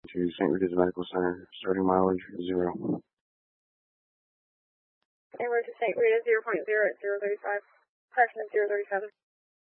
To St. Rita's Medical Center, starting mileage 0. En route to St. Rita, 0.0 at 035, correction at 037.